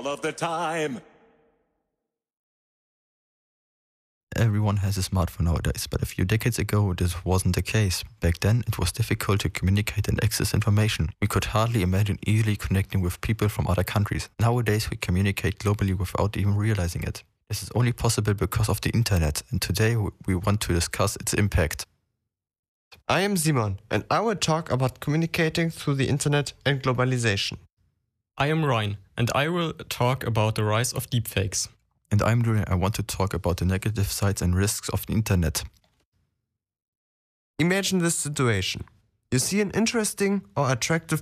of the time. Everyone has a smartphone nowadays, but a few decades ago this wasn't the case. Back then it was difficult to communicate and access information. We could hardly imagine easily connecting with people from other countries. Nowadays we communicate globally without even realizing it. This is only possible because of the internet, and today we want to discuss its impact. I am Simon, and I will talk about communicating through the internet and globalization. I am Ryan, and I will talk about the rise of deepfakes. And I'm Julian. I want to talk about the negative sides and risks of the internet. Imagine this situation. You see an interesting or attractive